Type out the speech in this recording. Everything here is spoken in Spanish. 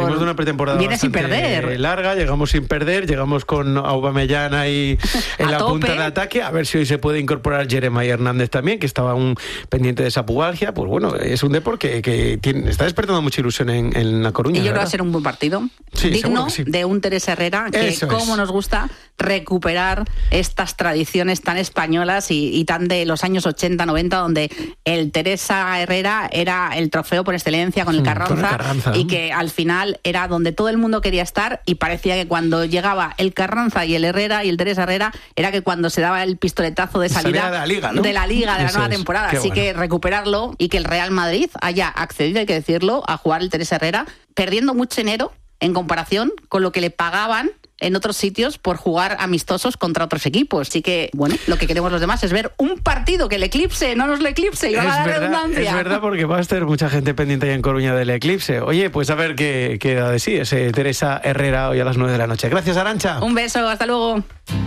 venimos de una pretemporada bastante larga, llegamos sin perder, llegamos con Aubameyang ahí en la punta del ataque, a ver si hoy se puede incorporar Jeremiah Hernández también, que estaba aún pendiente de esa pubalgia. Pues bueno, es un deporte que está despertando mucha ilusión en La Coruña. Y yo creo que va a ser un buen partido, digno de un Teresa Herrera, que como nos gusta recuperar estas tradiciones tan españolas y tan de los años 80, 90, donde el Teresa Herrera era el trofeo por excelencia con el Carranza, y que al final era donde todo el mundo quería estar, y parecía que cuando llegaba el Carranza y el Herrera y el Teresa Herrera era que cuando se daba el pistoletazo de salida de la Liga, ¿no? de la nueva temporada. Así que recuperarlo, y que el Real Madrid haya accedido, hay que decirlo, a jugar el Teresa Herrera, perdiendo mucho dinero en comparación con lo que le pagaban en otros sitios por jugar amistosos contra otros equipos. Así que, bueno, lo que queremos los demás es ver un partido que el eclipse, no nos lo eclipse, y va a la redundancia. Es verdad, porque va a estar mucha gente pendiente ahí en Coruña del eclipse. Oye, pues a ver qué da de sí ese Teresa Herrera hoy a las 9 de la noche. Gracias, Arantxa. Un beso, hasta luego.